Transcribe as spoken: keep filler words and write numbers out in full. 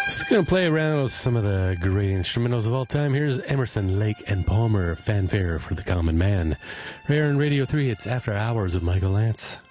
Just going to play around with some of the great instrumentals of all time. Here's Emerson, Lake, and Palmer, Fanfare for the Common Man. Right here on Radio three, it's After Hours with Michael Lance.